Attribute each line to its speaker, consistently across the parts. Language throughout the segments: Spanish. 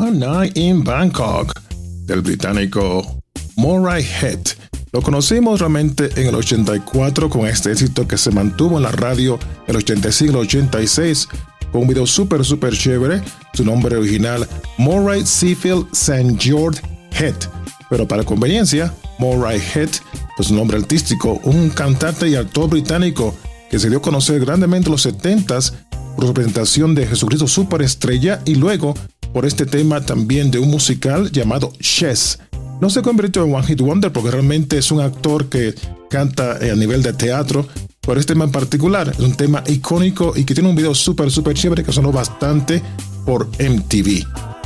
Speaker 1: One Night in Bangkok, del británico Murray Head. Lo conocimos realmente en el 84 con este éxito que se mantuvo en la radio el 85 y el 86 con un video súper chévere. Su nombre original, Murray Seafield St. George Head, pero para conveniencia, Murray Head, pues un nombre artístico, un cantante y actor británico que se dio a conocer grandemente en los 70s por su presentación de Jesucristo Superestrella y luego por este tema también de un musical llamado Chess. No se convirtió en One Hit Wonder porque realmente es un actor que canta a nivel de teatro, pero este tema en particular es un tema icónico y que tiene un video súper chévere que sonó bastante por MTV.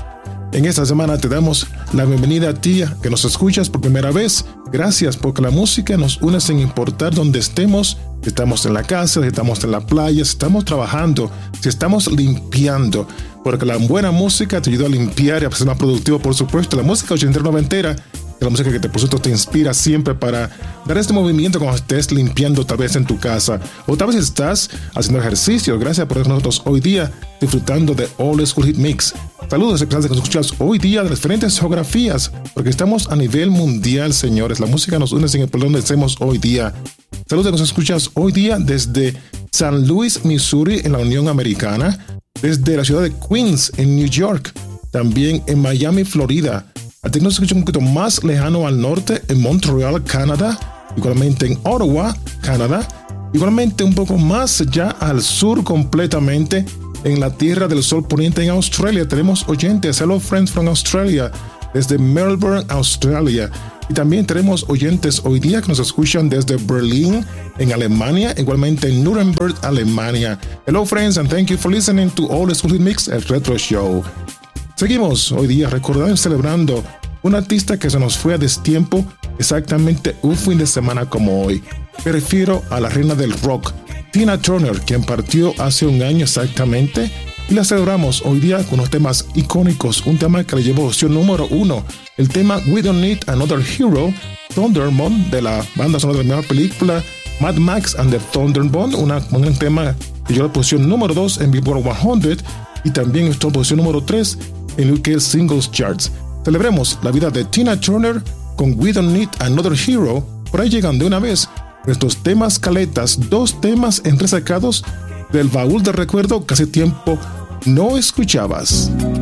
Speaker 1: En esta semana te damos la bienvenida a ti que nos escuchas por primera vez. Gracias porque la música nos une sin importar dónde estemos. Si estamos en la casa, si estamos en la playa, si estamos trabajando, si estamos limpiando. Porque la buena música te ayuda a limpiar y a ser más productivo, por supuesto. La música ochentera noventera es la música que por supuesto te inspira siempre para dar este movimiento cuando estés limpiando tal vez en tu casa o tal vez estás haciendo ejercicio. Gracias por nosotros hoy día disfrutando de Old School Hit Mix. Saludos especiales que nos escuchas hoy día de las diferentes geografías porque estamos a nivel mundial, señores. La música nos une sin importar donde estemos hoy día. Saludos que nos escuchas hoy día desde San Luis, Missouri, en la Unión Americana, desde la ciudad de Queens, en New York, también en Miami, Florida. A ti nos escucha un poquito más lejano al norte, en Montreal, Canadá, igualmente en Ottawa, Canadá, igualmente un poco más allá al sur completamente, en la Tierra del Sol Poniente en Australia. Tenemos oyentes, hello friends from Australia, desde Melbourne, Australia. Y también tenemos oyentes hoy día que nos escuchan desde Berlín, en Alemania, igualmente en Nuremberg, Alemania. Hello friends and thank you for listening to Old School Hit Mix, el Retro Show. Seguimos hoy día recordando y celebrando un artista que se nos fue a destiempo exactamente un fin de semana como hoy. Me refiero a la reina del rock, Tina Turner, quien partió hace un año exactamente, y la celebramos hoy día con unos temas icónicos, un tema que le llevó opción número 1, el tema We Don't Need Another Hero, Thunderbolt, de la banda sonora de la nueva película Mad Max and the Thunderbolt, un tema que llevó la posición número 2 en Billboard 100 y también estuvo en posición número 3 en UK Singles Charts. Celebremos la vida de Tina Turner con We Don't Need Another Hero. Por ahí llegan de una vez nuestros temas caletas, 2 temas entresacados del baúl de recuerdo que hace tiempo no escuchabas.